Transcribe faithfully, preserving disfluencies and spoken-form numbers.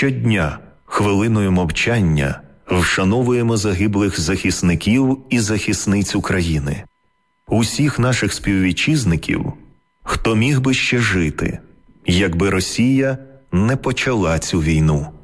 щодня хвилиною мовчання вшановуємо загиблих захисників і захисниць України, усіх наших співвітчизників, хто міг би ще жити, якби Росія не почала цю війну.